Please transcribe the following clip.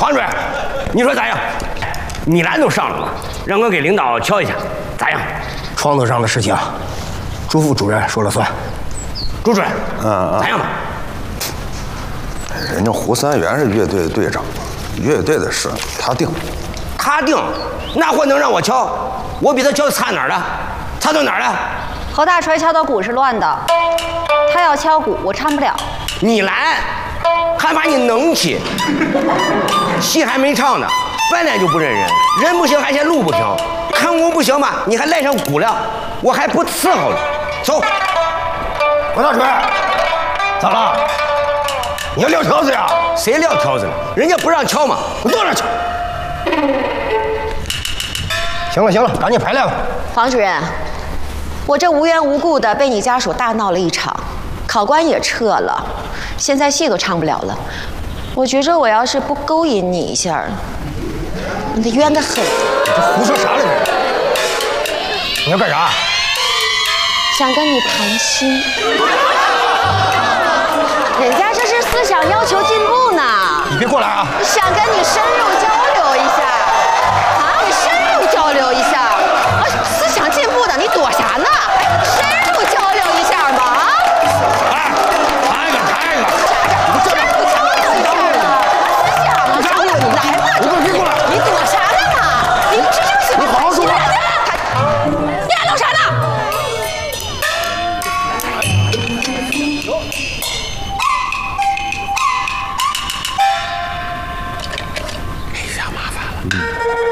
黄主任，你说咋样？米兰都上了嘛，让我给领导瞧一下，咋样？ 床头上的事情，朱副主任说了算。 朱主任，咋样吧？ 人家胡三元是乐队队长，乐队的事他定。 他定？那货能让我瞧？我比他瞧差哪儿了？差到哪儿了？ 侯大锤敲的鼓是乱的，他要敲鼓，我唱不了。 米兰，还怕你能去？戏还没唱呢，本来就不认人，人不行还嫌路不行，看我不行嘛，你还赖上鼓了，我还不伺候了。走。 王大锤，咋了？你要撂挑子呀？ 谁撂挑子了？人家不让敲嘛，我坐那去。 行了行了，赶紧排练吧。 房主任，我这无缘无故的被你家属大闹了一场，考官也撤了，现在戏都唱不了了。我觉着我要是不勾引你一下，你得冤得很。 你这胡说啥呢？你要干啥？ 想跟你谈心。人家这是思想要求进步呢。 你别过来啊！ 想跟你深入交流。